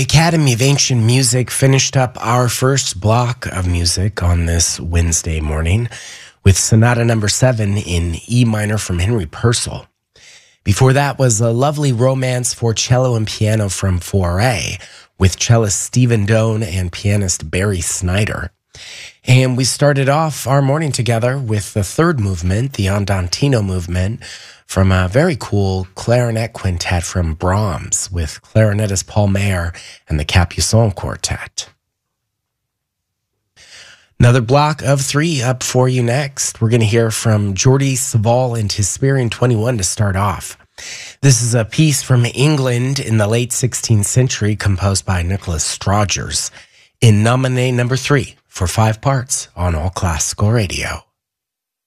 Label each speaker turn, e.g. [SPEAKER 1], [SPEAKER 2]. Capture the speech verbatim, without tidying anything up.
[SPEAKER 1] Academy of Ancient Music finished up our first block of music on this Wednesday morning with Sonata Number seven in E minor from Henry Purcell. Before that was a lovely romance for cello and piano from Fauré with cellist Stephen Doane and pianist Barry Snyder. And we started off our morning together with the third movement, the Andantino movement, from a very cool clarinet quintet from Brahms with clarinetist Paul Mayer and the Capuçon Quartet. Another block of three up for you next. We're going to hear from Jordi Savall and Hesperian twenty-one to start off. This is a piece from England in the late sixteenth century composed by Nicholas Straughers in Nominee number three for five parts on All Classical Radio.